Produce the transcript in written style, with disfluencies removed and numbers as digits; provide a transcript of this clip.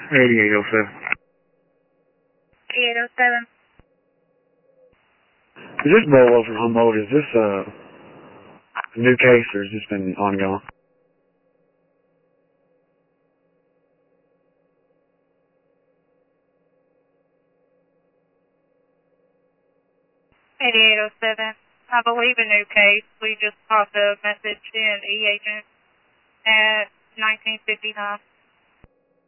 8807. 8807. Is this Bolo from Humboldt? Is this a new case or has this been ongoing? 8807. I believe a new case. We just caught the message in E-Agent at 1959.